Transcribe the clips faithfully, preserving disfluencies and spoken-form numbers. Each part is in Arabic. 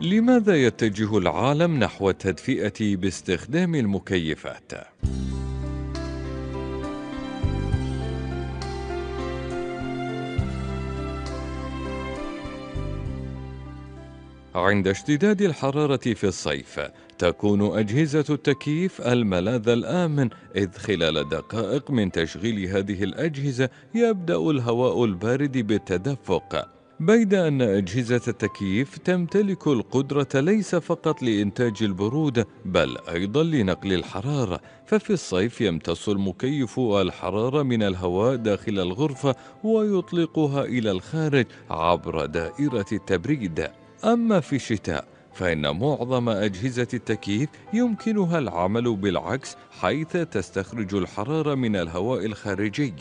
لماذا يتجه العالم نحو التدفئة باستخدام المكيفات؟ عند اشتداد الحرارة في الصيف، تكون أجهزة التكييف الملاذ الآمن، إذ خلال دقائق من تشغيل هذه الأجهزة يبدأ الهواء البارد بالتدفق. بيد أن أجهزة التكييف تمتلك القدرة ليس فقط لإنتاج البرودة بل أيضا لنقل الحرارة، ففي الصيف يمتص المكيف الحرارة من الهواء داخل الغرفة ويطلقها إلى الخارج عبر دائرة التبريد. أما في الشتاء فإن معظم أجهزة التكييف يمكنها العمل بالعكس، حيث تستخرج الحرارة من الهواء الخارجي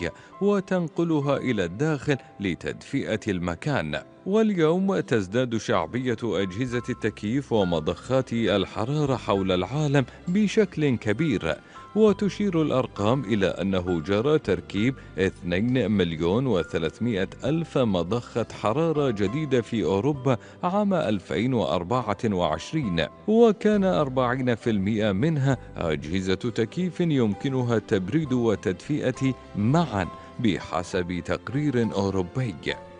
وتنقلها إلى الداخل لتدفئة المكان. واليوم تزداد شعبية أجهزة التكييف ومضخات الحرارة حول العالم بشكل كبير، وتشير الأرقام إلى أنه جرى تركيب اثنين مليون وثلاثمائة ألف مضخة حرارة جديدة في أوروبا عام ألفين وأربعة وعشرين، وكان أربعين بالمئة منها أجهزة تكييف يمكنها التبريد والتدفئة معا بحسب تقرير أوروبي.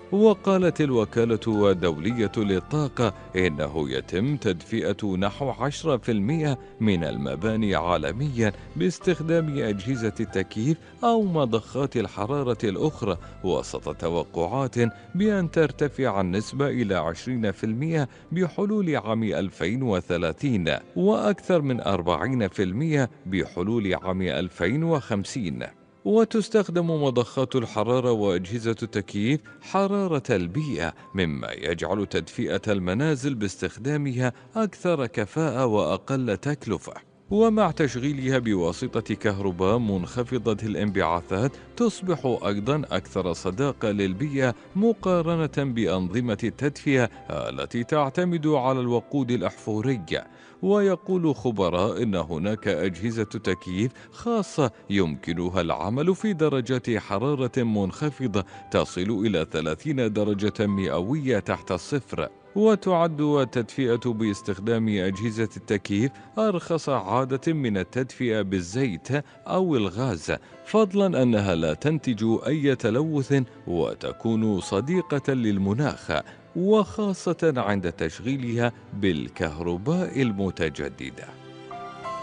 وقالت الوكالة الدولية للطاقة إنه يتم تدفئة نحو عشرة بالمئة من المباني عالميا باستخدام أجهزة التكييف أو مضخات الحرارة الأخرى، وسط توقعات بأن ترتفع النسبة إلى عشرين بالمئة بحلول عام ألفين وثلاثين، وأكثر من أربعين بالمئة بحلول عام ألفين وخمسين. وتستخدم مضخات الحرارة وأجهزة التكييف حرارة البيئة، مما يجعل تدفئة المنازل باستخدامها أكثر كفاءة وأقل تكلفة. ومع تشغيلها بواسطة كهرباء منخفضة الانبعاثات، تصبح أيضا أكثر صداقة للبيئة مقارنة بأنظمة التدفئة التي تعتمد على الوقود الأحفوري. ويقول خبراء إن هناك أجهزة تكييف خاصة يمكنها العمل في درجات حرارة منخفضة تصل إلى ثلاثين درجة مئوية تحت الصفر. وتعد التدفئة باستخدام أجهزة التكييف أرخص عادة من التدفئة بالزيت أو الغاز، فضلا أنها لا تنتج أي تلوث وتكون صديقة للمناخ، وخاصة عند تشغيلها بالكهرباء المتجددة.